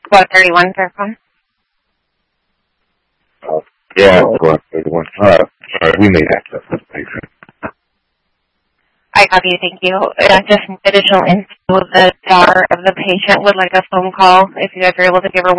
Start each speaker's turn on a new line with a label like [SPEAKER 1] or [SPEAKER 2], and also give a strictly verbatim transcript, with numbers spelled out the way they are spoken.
[SPEAKER 1] one thirty-one, Faircon.
[SPEAKER 2] Uh, yeah, one thirty-one. Uh, sorry, we made access to this patient.
[SPEAKER 1] I copy you, thank you. Uh, just additional info, the daughter of the patient would like a phone call if you guys are able to give her one.